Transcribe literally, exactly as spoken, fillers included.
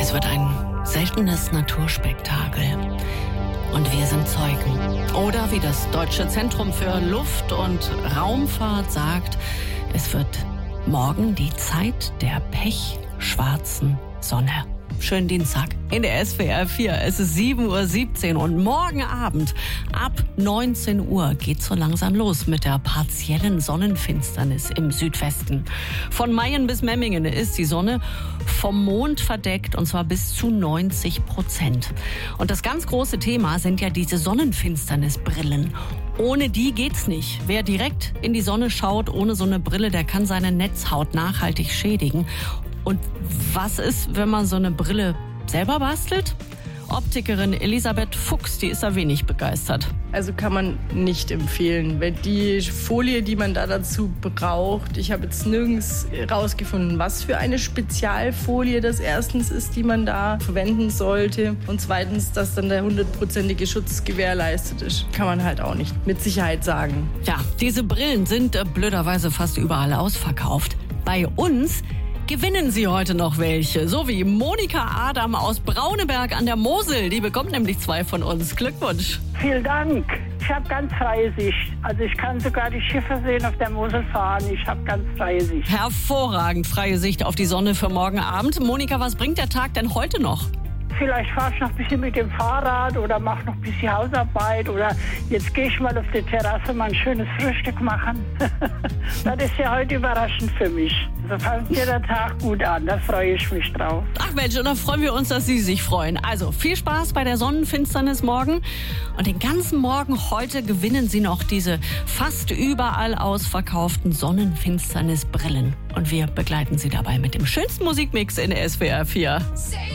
Es wird ein seltenes Naturspektakel. Und wir sind Zeugen. Oder wie das Deutsche Zentrum für Luft- und Raumfahrt sagt, es wird morgen die Zeit der pechschwarzen Sonne. Schönen Dienstag in der S W R vier. Es ist sieben Uhr siebzehn und morgen Abend ab neunzehn Uhr geht so langsam los mit der partiellen Sonnenfinsternis im Südwesten. Von Mayen bis Memmingen ist die Sonne vom Mond verdeckt, und zwar bis zu neunzig Prozent. Und das ganz große Thema sind ja diese Sonnenfinsternisbrillen. Ohne die geht's nicht. Wer direkt in die Sonne schaut ohne so eine Brille, der kann seine Netzhaut nachhaltig schädigen. Und was ist, wenn man so eine Brille selber bastelt? Optikerin Elisabeth Fuchs, die ist da wenig begeistert. Also kann man nicht empfehlen, weil die Folie, die man da dazu braucht, ich habe jetzt nirgends rausgefunden, was für eine Spezialfolie das erstens ist, die man da verwenden sollte, und zweitens, dass dann der hundertprozentige Schutz gewährleistet ist. Kann man halt auch nicht mit Sicherheit sagen. Ja, diese Brillen sind äh, blöderweise fast überall ausverkauft. Bei uns gewinnen Sie heute noch welche, so wie Monika Adam aus Brauneberg an der Mosel. Die bekommt nämlich zwei von uns. Glückwunsch. Vielen Dank. Ich habe ganz freie Sicht. Also ich kann sogar die Schiffe sehen, auf der Mosel fahren. Ich habe ganz freie Sicht. Hervorragend freie Sicht auf die Sonne für morgen Abend. Monika, was bringt der Tag denn heute noch? Vielleicht fahre ich noch ein bisschen mit dem Fahrrad oder mache noch ein bisschen Hausarbeit oder jetzt gehe ich mal auf die Terrasse mal ein schönes Frühstück machen. Das ist ja heute überraschend für mich. So fängt mir der Tag gut an, da freue ich mich drauf. Ach Mensch, und da freuen wir uns, dass Sie sich freuen. Also viel Spaß bei der Sonnenfinsternis morgen. Und den ganzen Morgen heute gewinnen Sie noch diese fast überall ausverkauften Sonnenfinsternisbrillen. Und wir begleiten Sie dabei mit dem schönsten Musikmix in der S W R vier.